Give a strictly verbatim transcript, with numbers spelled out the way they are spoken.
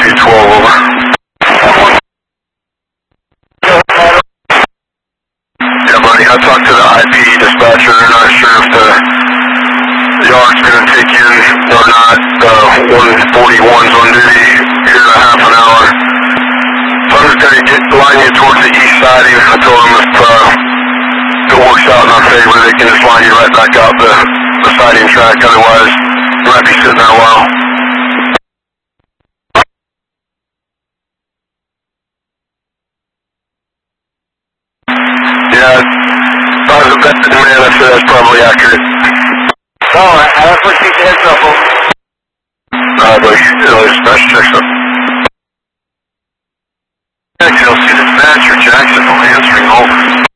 two twelve, over. Yeah, buddy, I talked to the I P dispatcher. They're not sure if the yard's going to take in or not. Uh, one forty-one's on duty here in a half an hour. So I'm just going to get line you towards the east siding. I told them if uh, it works out in our favor, they can just line you right back out the, the siding track. Otherwise, you might be sitting there a while. Yeah, if I was a vested man, I said that's probably accurate. Alright, I appreciate the heads up, folks. Alright, buddy. Uh, dispatch checks up. X L C dispatcher, Jacksonville answering, over.